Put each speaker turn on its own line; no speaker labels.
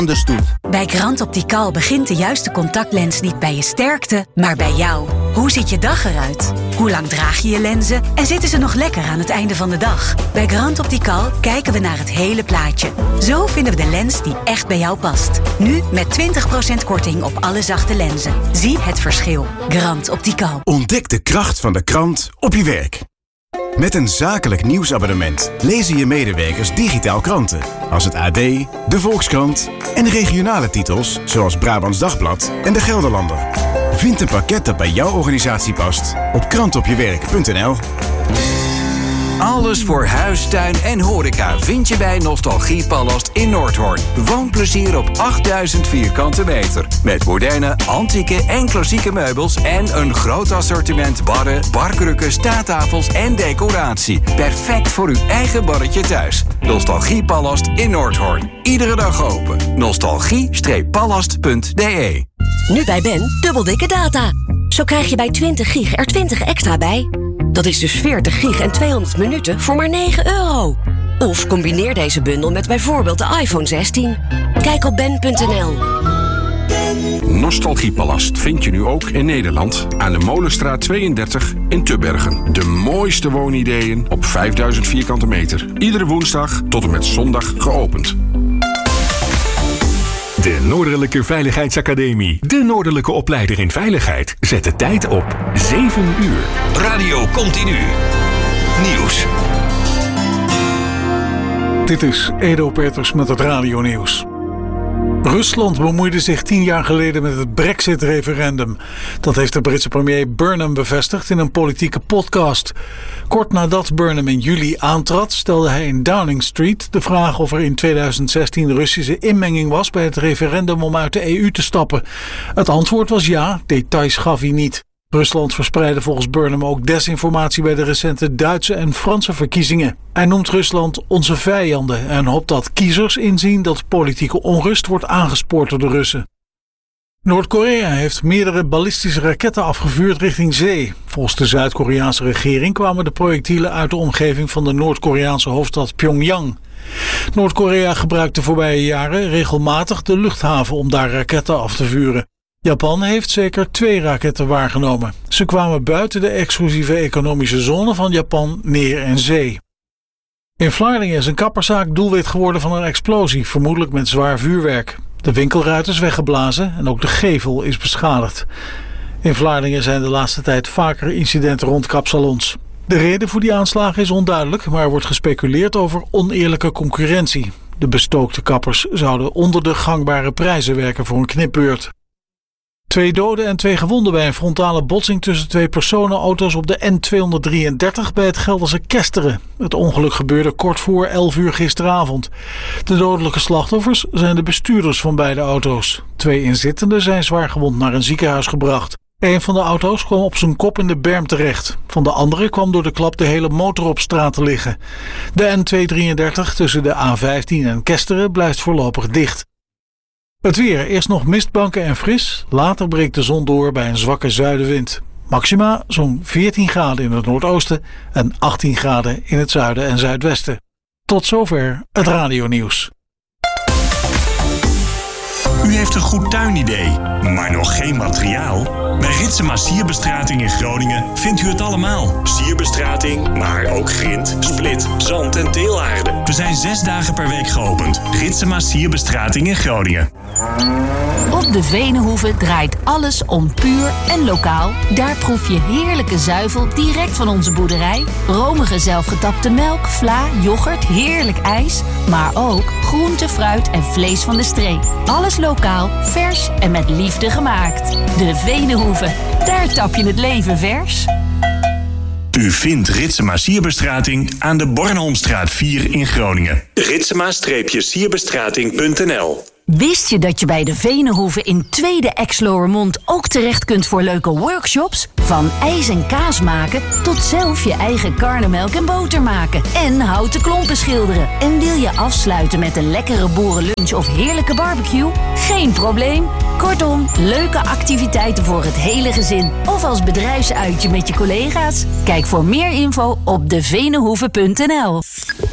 de stoet.
Bij Grand Optical begint de juiste contactlens niet bij je sterkte, maar bij jou. Hoe ziet je dag eruit? Hoe lang draag je je lenzen? En zitten ze nog lekker aan het einde van de dag? Bij Grand Optical kijken we naar het hele plaatje. Zo vinden we de lens die echt bij jou past. Nu met 20% korting op alle zachte lenzen. Zie het verschil. Grand Optical.
Ontdek de kracht van de krant op je werk. Met een zakelijk nieuwsabonnement lezen je medewerkers digitaal kranten. Als het AD, de Volkskrant en regionale titels zoals Brabants Dagblad en de Gelderlander. Vind een pakket dat bij jouw organisatie past op krantopjewerk.nl.
Alles voor huis, tuin en horeca vind je bij Nostalgiepalast in Noordhoorn. Woonplezier op 8000 vierkante meter. Met moderne, antieke en klassieke meubels en een groot assortiment barren, barkrukken, staattafels en decoratie. Perfect voor uw eigen barretje thuis. Nostalgiepalast in Noordhoorn. Iedere dag open. Nostalgie-palast.de.
Nu bij Ben, dubbel dikke data. Zo krijg je bij 20 gig er 20 extra bij. Dat is dus 40 gig en 200 minuten voor maar €9. Of combineer deze bundel met bijvoorbeeld de iPhone 16. Kijk op ben.nl.
Nostalgiepalast vind je nu ook in Nederland aan de Molenstraat 32 in Tubbergen. De mooiste woonideeën op 5000 vierkante meter. Iedere woensdag tot en met zondag geopend.
De Noordelijke Veiligheidsacademie. De Noordelijke opleider in veiligheid. Zet de tijd op 7 uur.
Radio Continu. Nieuws.
Dit is Edo Peters met het radionieuws. Rusland bemoeide zich 10 jaar geleden met het Brexit-referendum. Dat heeft de Britse premier Burnham bevestigd in een politieke podcast. Kort nadat Burnham in juli aantrad, stelde hij in Downing Street de vraag of er in 2016 Russische inmenging was bij het referendum om uit de EU te stappen. Het antwoord was ja, details gaf hij niet. Rusland verspreidde volgens Burnham ook desinformatie bij de recente Duitse en Franse verkiezingen. Hij noemt Rusland onze vijanden en hoopt dat kiezers inzien dat politieke onrust wordt aangespoord door de Russen. Noord-Korea heeft meerdere ballistische raketten afgevuurd richting zee. Volgens de Zuid-Koreaanse regering kwamen de projectielen uit de omgeving van de Noord-Koreaanse hoofdstad Pyongyang. Noord-Korea gebruikt de voorbije jaren regelmatig de luchthaven om daar raketten af te vuren. Japan heeft zeker 2 raketten waargenomen. Ze kwamen buiten de exclusieve economische zone van Japan neer in zee. In Vlaardingen is een kapperszaak doelwit geworden van een explosie, vermoedelijk met zwaar vuurwerk. De winkelruit is weggeblazen en ook de gevel is beschadigd. In Vlaardingen zijn de laatste tijd vaker incidenten rond kapsalons. De reden voor die aanslagen is onduidelijk, maar er wordt gespeculeerd over oneerlijke concurrentie. De bestookte kappers zouden onder de gangbare prijzen werken voor een knipbeurt. 2 doden en 2 gewonden bij een frontale botsing tussen 2 personenauto's op de N233 bij het Gelderse Kesteren. Het ongeluk gebeurde kort voor 11 uur gisteravond. De dodelijke slachtoffers zijn de bestuurders van beide auto's. 2 inzittenden zijn zwaargewond naar een ziekenhuis gebracht. Een van de auto's kwam op zijn kop in de berm terecht. Van de andere kwam door de klap de hele motor op straat te liggen. De N233 tussen de A15 en Kesteren blijft voorlopig dicht. Het weer, eerst nog mistbanken en fris, later breekt de zon door bij een zwakke zuidenwind. Maxima zo'n 14 graden in het noordoosten en 18 graden in het zuiden en zuidwesten. Tot zover het radionieuws.
U heeft een goed tuinidee, maar nog geen materiaal? Bij Ritsema Sierbestrating in Groningen vindt u het allemaal. Sierbestrating, maar ook grind, split, zand en teelaarde. We zijn 6 dagen per week geopend. Ritsema Sierbestrating in Groningen.
Op de Veenenhoeve draait alles om puur en lokaal. Daar proef je heerlijke zuivel direct van onze boerderij. Romige zelfgetapte melk, vla, yoghurt, heerlijk ijs. Maar ook groente, fruit en vlees van de streek. Alles lokaal, vers en met liefde gemaakt. De Veenenhoeve, daar tap je het leven vers.
U vindt Ritsema Sierbestrating aan de Bornholmstraat 4 in Groningen. Ritsema-sierbestrating.nl.
Wist je dat je bij de Veenenhoeve in Tweede Exloërmond ook terecht kunt voor leuke workshops? Van ijs en kaas maken tot zelf je eigen karnemelk en boter maken. En houten klompen schilderen. En wil je afsluiten met een lekkere boerenlunch of heerlijke barbecue? Geen probleem. Kortom, leuke activiteiten voor het hele gezin. Of als bedrijfsuitje met je collega's. Kijk voor meer info op deveenenhoeve.nl.